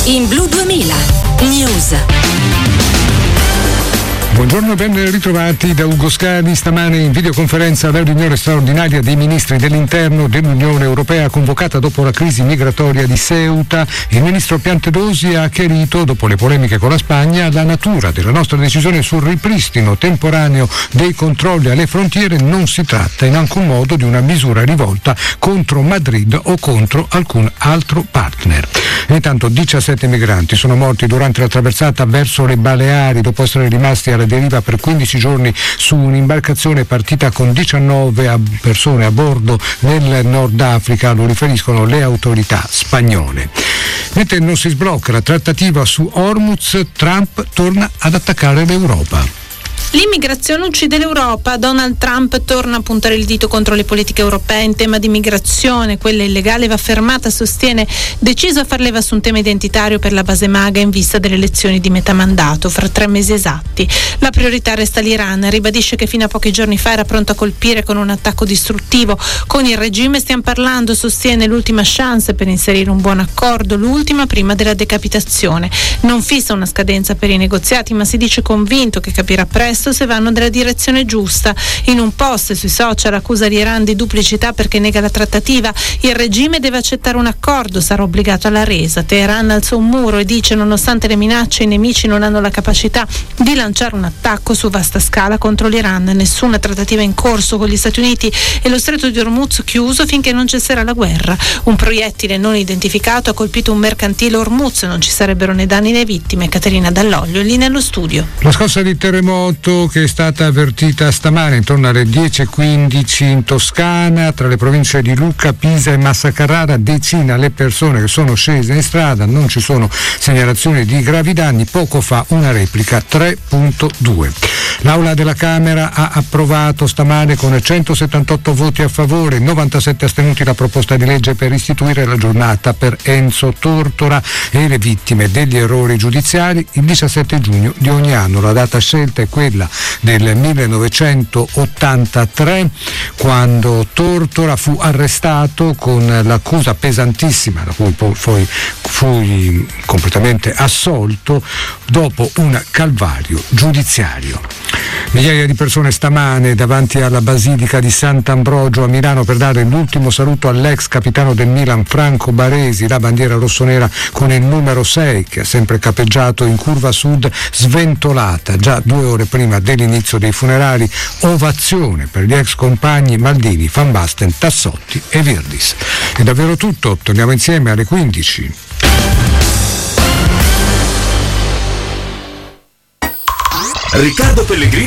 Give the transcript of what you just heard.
In Blu 2000 News. Buongiorno e ben ritrovati da Ugo Scali. Stamane in videoconferenza la riunione straordinaria dei ministri dell'interno dell'Unione Europea convocata dopo la crisi migratoria di Ceuta. Il ministro Piantedosi ha chiarito, dopo le polemiche con la Spagna, la natura della nostra decisione sul ripristino temporaneo dei controlli alle frontiere. Non si tratta in alcun modo di una misura rivolta contro Madrid o contro alcun altro partner. Intanto 17 migranti sono morti durante la traversata verso le Baleari dopo essere rimasti alla deriva per 15 giorni su un'imbarcazione partita con 19 persone a bordo nel Nord Africa, lo riferiscono le autorità spagnole. Mentre non si sblocca la trattativa su Hormuz, Trump torna ad attaccare l'Europa. L'immigrazione uccide l'Europa. Donald Trump torna a puntare il dito contro le politiche europee in tema di migrazione. Quella illegale va fermata, sostiene, deciso a far leva su un tema identitario per la base MAGA in vista delle elezioni di metà mandato fra 3 mesi esatti. La priorità resta l'Iran. Ribadisce che fino a pochi giorni fa era pronto a colpire con un attacco distruttivo. Con il regime stiamo parlando, sostiene, l'ultima chance per inserire un buon accordo, l'ultima prima della decapitazione. Non fissa una scadenza per i negoziati, ma si dice convinto che capirà presto se vanno nella direzione giusta. In un post sui social accusa l'Iran di duplicità perché nega la trattativa. Il regime deve accettare un accordo, sarà obbligato alla resa. Teheran alza un muro e dice: nonostante le minacce, i nemici non hanno la capacità di lanciare un attacco su vasta scala contro l'Iran. Nessuna trattativa in corso con gli Stati Uniti e lo stretto di Hormuz chiuso finché non cesserà la guerra. Un proiettile non identificato ha colpito un mercantile Hormuz, non ci sarebbero né danni né vittime. Caterina Dall'Oglio, lì nello studio. La scossa di terremoto che è stata avvertita stamane intorno alle 10:15 in Toscana, tra le province di Lucca, Pisa e Massa Carrara. Decina le persone che sono scese in strada, non ci sono segnalazioni di gravi danni. Poco fa una replica 3.2. L'Aula della Camera ha approvato stamane con 178 voti a favore, 97 astenuti la proposta di legge per istituire la giornata per Enzo Tortora e le vittime degli errori giudiziari il 17 giugno di ogni anno. La data scelta è quella del 1983, quando Tortora fu arrestato con l'accusa pesantissima da cui poi fu completamente assolto dopo un calvario giudiziario. Migliaia di persone stamane davanti alla Basilica di Sant'Ambrogio a Milano per dare l'ultimo saluto all'ex capitano del Milan Franco Baresi. La bandiera rossonera con il numero 6 che ha sempre capeggiato in curva sud sventolata già 2 ore prima dell'inizio dei funerali. Ovazione per gli ex compagni Maldini, Van Basten, Tassotti e Virdis. È davvero tutto, torniamo insieme alle 15. Riccardo Pellegrini